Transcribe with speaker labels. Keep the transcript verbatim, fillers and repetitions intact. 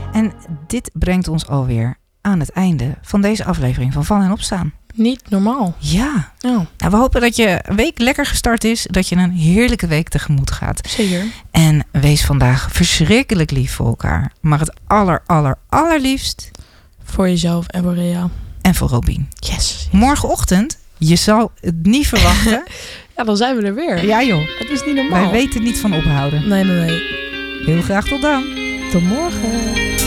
Speaker 1: En dit brengt ons alweer aan het einde van deze aflevering van Vallen en Opstaan.
Speaker 2: Niet normaal.
Speaker 1: Ja.
Speaker 2: Oh.
Speaker 1: Nou, we hopen dat je week lekker gestart is. Dat je een heerlijke week tegemoet gaat.
Speaker 2: Zeker.
Speaker 1: En wees vandaag verschrikkelijk lief voor elkaar. Maar het aller, aller, allerliefst
Speaker 2: Voor jezelf en voor Rea.
Speaker 1: en voor Robien.
Speaker 2: Yes. yes.
Speaker 1: Morgenochtend, je zal het niet verwachten.
Speaker 2: Ja, dan zijn we er weer.
Speaker 1: Ja joh,
Speaker 2: Het is niet normaal.
Speaker 1: wij weten niet van ophouden.
Speaker 2: Nee, nee, nee.
Speaker 1: Heel graag tot dan.
Speaker 2: Tot morgen.